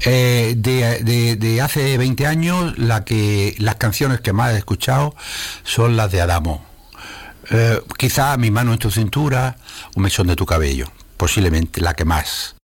De hace 20 años, las canciones que más he escuchado son las de Adamo. Quizá Mi mano en tu cintura, Un mechón de tu cabello, posiblemente la que más.